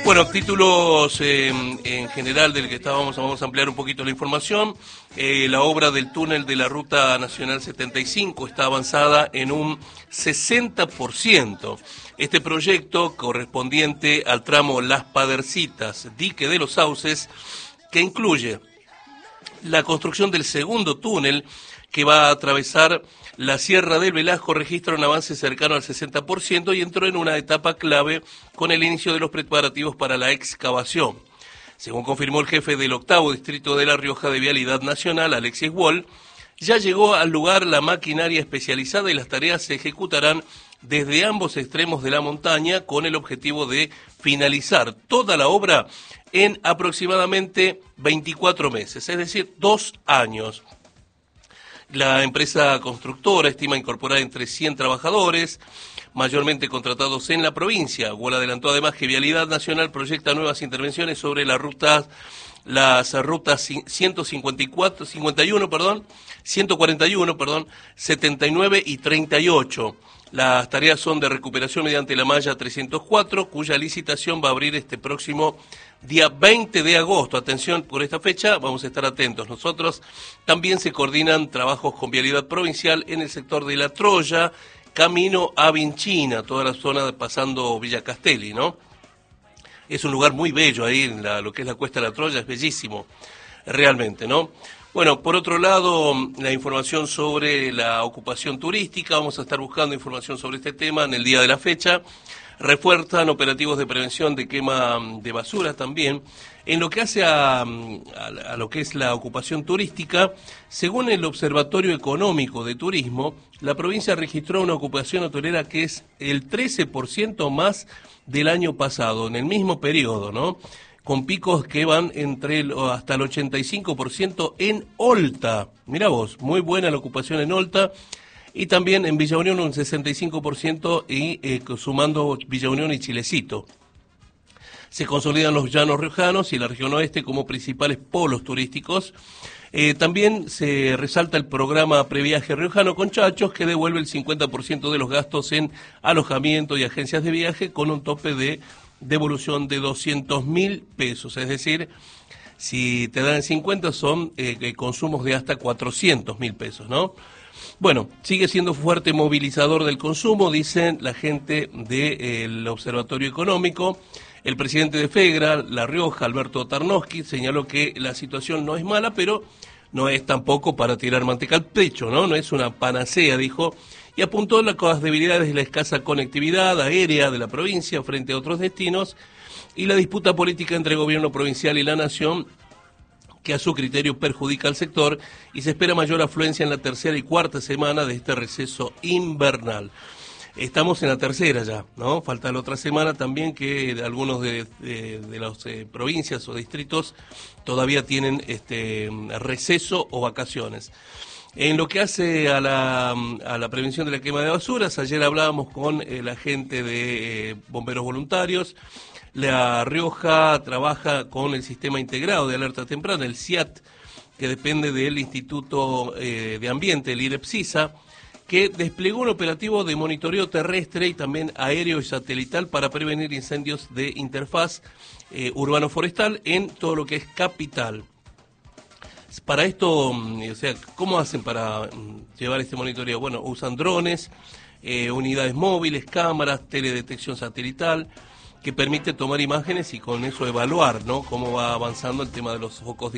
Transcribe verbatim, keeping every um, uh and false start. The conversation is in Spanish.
Bueno, títulos eh, en general del que estábamos, vamos a ampliar un poquito la información. Eh, la obra del túnel de la Ruta Nacional setenta y cinco está avanzada en un sesenta por ciento. Este proyecto, correspondiente al tramo Las Padercitas, Dique de los Sauces, que incluye la construcción del segundo túnel que va a atravesar la Sierra del Velasco, registra un avance cercano al sesenta por ciento y entró en una etapa clave con el inicio de los preparativos para la excavación. Según confirmó el jefe del octavo distrito de La Rioja de Vialidad Nacional, Alexis Wall, ya llegó al lugar la maquinaria especializada y las tareas se ejecutarán desde ambos extremos de la montaña con el objetivo de finalizar toda la obra en aproximadamente veinticuatro meses, es decir, dos años. La empresa constructora estima incorporar entre cien trabajadores, mayormente contratados en la provincia. Wall adelantó además que Vialidad Nacional proyecta nuevas intervenciones sobre las rutas, las rutas ciento cincuenta y cuatro, cincuenta y uno, perdón, ciento cuarenta y uno, perdón, setenta y nueve y treinta y ocho. Las tareas son de recuperación mediante la malla trescientos cuatro, cuya licitación va a abrir este próximo día veinte de agosto. Atención por esta fecha, vamos a estar atentos. Nosotros también se coordinan trabajos con Vialidad Provincial en el sector de La Troya, camino a Vinchina, toda la zona pasando Villa Castelli, ¿no? Es un lugar muy bello ahí, en la, lo que es la Cuesta de la Troya, es bellísimo, realmente, ¿no? Bueno, por otro lado, la información sobre la ocupación turística, vamos a estar buscando información sobre este tema en el día de la fecha. Refuerzan operativos de prevención de quema de basura también. En lo que hace a, a, a lo que es la ocupación turística, según el Observatorio Económico de Turismo, la provincia registró una ocupación hotelera que es el trece por ciento más del año pasado, en el mismo periodo, ¿no? Con picos que van entre el, hasta el ochenta y cinco por ciento en Olta. Mirá vos, muy buena la ocupación en Olta. Y también en Villa Unión un sesenta y cinco por ciento y eh, sumando Villa Unión y Chilecito. Se consolidan los llanos riojanos y la región oeste como principales polos turísticos. Eh, también se resalta el programa Previaje Riojano con Chachos, que devuelve el cincuenta por ciento de los gastos en alojamiento y agencias de viaje con un tope de devolución de doscientos mil pesos. Es decir, si te dan cincuenta son eh, consumos de hasta cuatrocientos mil pesos, ¿no? Bueno, sigue siendo fuerte movilizador del consumo, dicen la gente del Observatorio Económico. El presidente de FEGRA, La Rioja, Alberto Tarnowski, señaló que la situación no es mala, pero no es tampoco para tirar manteca al pecho, ¿no? No es una panacea, dijo, y apuntó las debilidades de la escasa conectividad aérea de la provincia frente a otros destinos y la disputa política entre el gobierno provincial y la nación, que a su criterio perjudica al sector, y se espera mayor afluencia en la tercera y cuarta semana de este receso invernal. Estamos en la tercera ya, ¿no? Falta la otra semana también que algunos de, de, de las eh, provincias o distritos todavía tienen este receso o vacaciones. En lo que hace a la, a la prevención de la quema de basuras, ayer hablábamos con eh, la gente de eh, bomberos voluntarios. La Rioja trabaja con el Sistema Integrado de Alerta Temprana, el C I A T, que depende del Instituto eh, de Ambiente, el IREPSISA, que desplegó un operativo de monitoreo terrestre y también aéreo y satelital para prevenir incendios de interfaz eh, urbano-forestal en todo lo que es capital. Para esto, o sea, ¿cómo hacen para llevar este monitoreo? Bueno, usan drones, eh, unidades móviles, cámaras, teledetección satelital, que permite tomar imágenes y con eso evaluar, ¿no?, cómo va avanzando el tema de los focos de